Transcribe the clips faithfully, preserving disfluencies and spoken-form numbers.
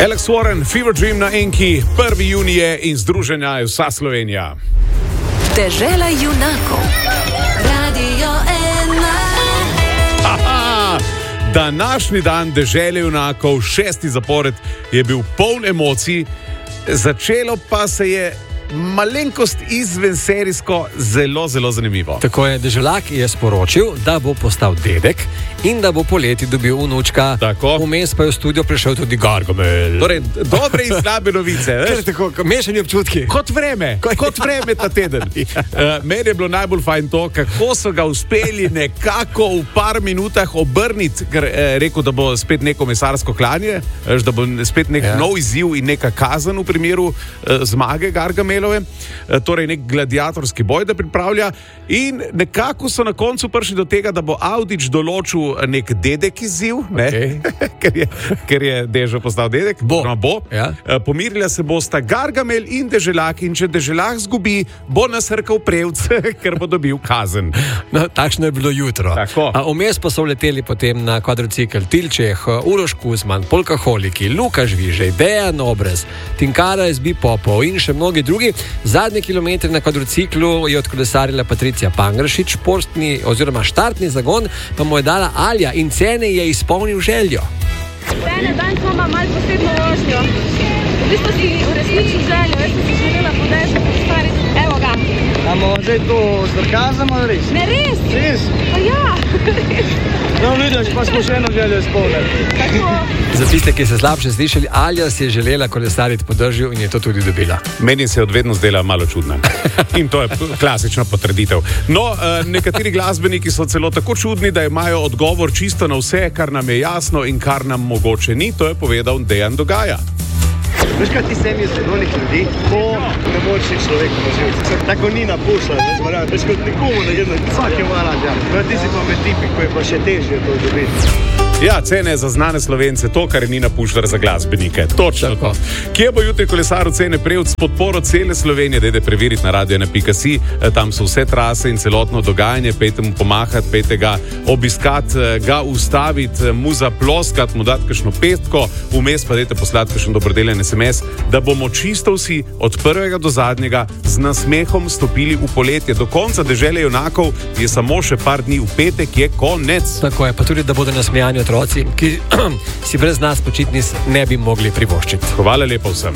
Alex Warren, Fever Dream na Enki, prvi junij je in združenja je vsa Slovenija. Dežela junakov, Radio ena. Aha, današnji dan Dežele junakov, šesti zapored, je bil poln emocij, začelo pa se je malenkost izven serijsko zelo, zelo zanimivo. Tako je, Deželak je sporočil, da bo postal dedek in da bo poleti dobil vnučka. Tako. Vmes pa je v studio prišel tudi Gargamel. Torej, dobre in slabe novice. Kaj tako, mešani občutki. Kot vreme, kot vreme ta teden. Uh, meni je bilo najbolj fajn to, kako so ga uspeli nekako v par minutah obrniti, ker eh, rekel, da bo spet neko mesarsko klanje, veš, da bo spet nek ja. nov izziv in neka kazen v primeru eh, zmage Gargamel. Torej nek gladiatorski boj, da pripravlja, in nekako so na koncu prišli do tega, da bo Avdić določil nek dedek izziv, okay. ker, je, ker je Dežo postal dedek. Bo. No, bo. Ja. Pomirila se bosta Gargamel in Deželak, in če Deželak zgubi, bo nasrkal prevc, ker bo dobil kazen. No, takšno je bilo jutro. Vmes pa so leteli potem na kvadrocikl Tilčeh, Uroš Kuzman, Polkaholiki, Luka Žvižej, Dejan Obrez, Tinkara S B Popov in še mnogi drugi. Zadnje kilometre na kvadrociklu je odkolesarila Patricija Pangršič, športni oziroma štartni zagon pa mu je dala Alja in Cene je izpolnil željo. Cene, danes imamo malo posebno vožnjo. V bistvu si uresničil željo, jaz sem si želela podešati po stvari. Evo ga. Amo zdaj to sarkazem ali res? Ne, res? Res? Pa ja, res. No, vidiš, pa smo še eno željo izpolnili. Tako. Za tiste, ki se slabše slišali, Alja si je želela kolesariti po dežju in je to tudi dobila. Meni se je odvedno zdela malo čudna. In to je klasična potrditev. No, nekateri glasbeniki so celo tako čudni, da imajo odgovor čisto na vse, kar nam je jasno in kar nam mogoče ni. To je povedal Dejan Dogaja. Veš, kaj ti sem iz onih ljudi, ko ne moreš iti človeku na živce. Tako ni napušla, veš, kot nikomu ne gledam, vsak je malo rad, ja. Ti si pa med tipi, ko je pa še težje to dobiti. Ja, Cene za znane Slovence, to, kar je Nina Pušlar za glasbenike. Točno to. Kje bo jutri kolesar Cene Prevc s podporo cele Slovenije, dajte preveriti na radio ena pika si, tam so vse trase in celotno dogajanje, pejte mu pomahati, pejte ga obiskati, ga ustaviti, mu zaploskati, mu dati kakšno pestko, vmes pa dajte poslati kakšen dobrodelen es em es, da bomo čisto vsi od prvega do zadnjega z nasmehom stopili v poletje. Do konca Dežele junakov je samo še par dni, v petek je konec. Tako je, pa tudi, da bodo nasmejani otroci, ki si brez nas počitnic ne bi mogli privoščiti. Hvala lepo vsem.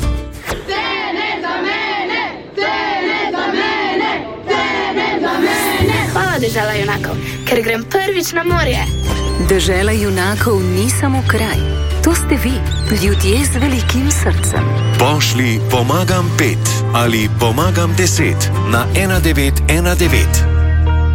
Cene za mene, cene za mene, cene za mene. Hvala, Dežela junakov, ker grem prvič na morje. Dežela junakov ni samo kraj. To ste vi, ljudje z velikim srcem. Pošli pomagam pet ali pomagam deset na ena devet ena devet.